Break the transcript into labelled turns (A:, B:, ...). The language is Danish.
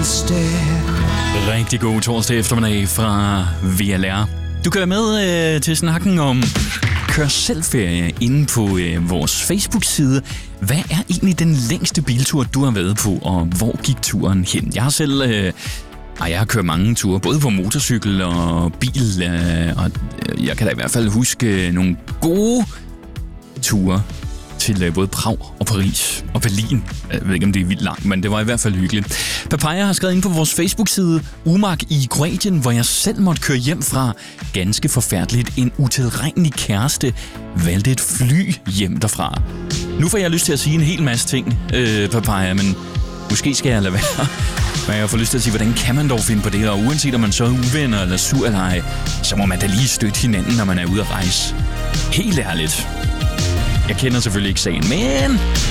A: Rigtig god torsdag eftermiddag fra VLR. Du kan være med til snakken om kør selvferie inde på vores Facebook-side. Hvad er egentlig den længste biltur, du har været på, og hvor gik turen hen? Jeg har selv jeg har kørt mange ture, både på motorcykel og bil, og jeg kan da i hvert fald huske nogle gode ture til både Prag og Paris og Berlin. Jeg ved ikke, om det er vildt langt, men det var i hvert fald hyggeligt. Papaya har skrevet ind på vores Facebook-side Umag i Kroatien, hvor jeg selv måtte køre hjem fra. Ganske forfærdeligt. En utilregnelig kæreste valgte et fly hjem derfra. Nu får jeg lyst til at sige en hel masse ting, Papaya, men måske skal jeg lade være. Men jeg får lyst til at sige, hvordan kan man dog finde på det? Og uanset om man så er uvenner eller sur eller ej, så må man da lige støtte hinanden, når man er ude at rejse. Helt ærligt. Jeg kender selvfølgelig ikke sagen, men